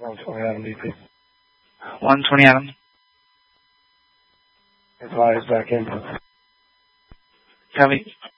120 Adam DP. 120 Adam. Advise back in. Copy.